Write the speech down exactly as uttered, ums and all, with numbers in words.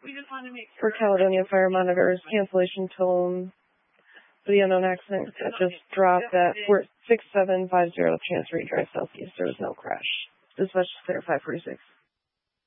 For Caledonia Fire Monitors, cancellation tone for the unknown accident that just dropped at six seven five zero Chancery Drive Southeast. There was no crash. Dispatch clear five forty-six.